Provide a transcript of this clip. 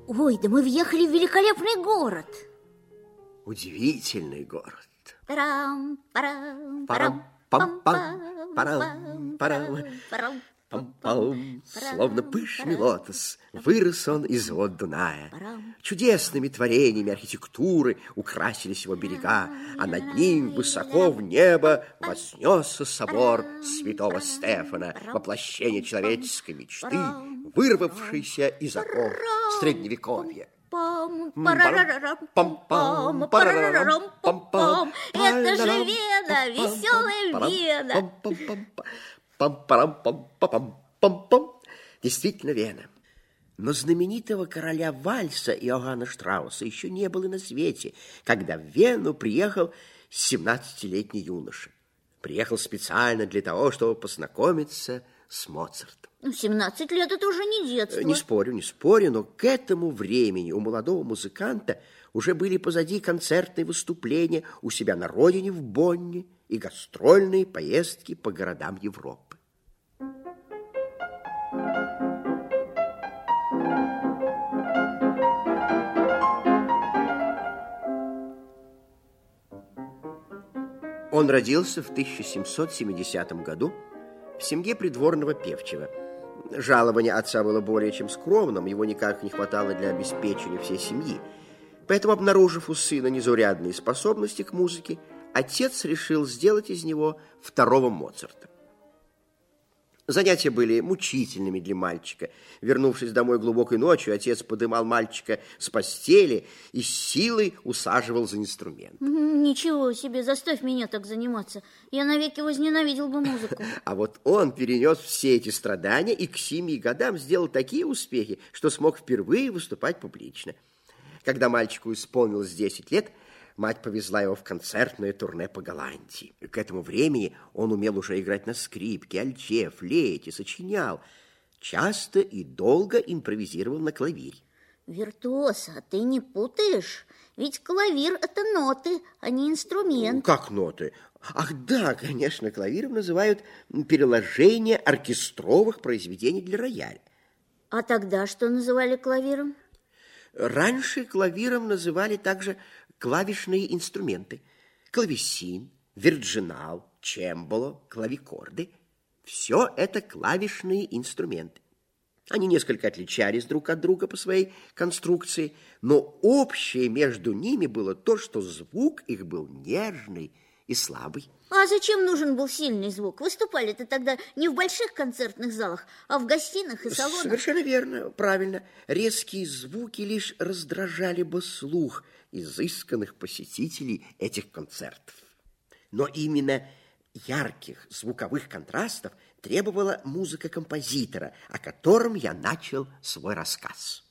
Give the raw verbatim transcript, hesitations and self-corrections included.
Ой, да мы въехали в великолепный город. Удивительный город. Парам, парам, парам, пам, пам, парам, парам, парам, пам, пам. Словно пышный лотос вырос он из вод Дуная. Чудесными творениями архитектуры украсились его берега, а над ним высоко в небо вознесся собор святого Стефана, воплощение человеческой мечты, вырвавшейся из оков Средневековья. Пам, парарарам, пам, пам, парарарам, пам, пам. Это же Вена, веселая Вена. Пам-парам-пам-пам-пам-пам. Действительно Вена. Но знаменитого короля вальса Иоганна Штрауса еще не было на свете, когда в Вену приехал семнадцатилетний юноша. Приехал специально для того, чтобы познакомиться с Моцартом. семнадцать лет – это уже не детство. Не спорю, не спорю, но к этому времени у молодого музыканта уже были позади концертные выступления у себя на родине в Бонне и гастрольные поездки по городам Европы. Он родился в тысяча семьсот семидесятом году в семье придворного певчего. Жалование отца было более чем скромным, его никак не хватало для обеспечения всей семьи. Поэтому, обнаружив у сына незаурядные способности к музыке, отец решил сделать из него второго Моцарта. Занятия были мучительными для мальчика. Вернувшись домой глубокой ночью, отец подымал мальчика с постели и с силой усаживал за инструмент. Ничего себе, заставь меня так заниматься. Я навеки возненавидел бы музыку. А вот он перенес все эти страдания и к семи годам сделал такие успехи, что смог впервые выступать публично. Когда мальчику исполнилось десять лет, мать повезла его в концертное турне по Голландии. К этому времени он умел уже играть на скрипке, альте, флейте, сочинял. Часто и долго импровизировал на клавире. Виртуоз, а ты не путаешь? Ведь клавир – это ноты, а не инструмент. Как ноты? Ах да, конечно, клавиром называют переложение оркестровых произведений для рояля. А тогда что называли клавиром? Раньше клавиром называли также клавишные инструменты. Клавесин, вирджинал, чембало, клавикорды. Все это клавишные инструменты. Они несколько отличались друг от друга по своей конструкции, но общее между ними было то, что звук их был нежный и слабый. А зачем нужен был сильный звук? Выступали-то тогда не в больших концертных залах, а в гостиных и салонах. Совершенно верно, правильно. Резкие звуки лишь раздражали бы слух изысканных посетителей этих концертов. Но именно ярких звуковых контрастов требовала музыка композитора, о котором я начал свой рассказ.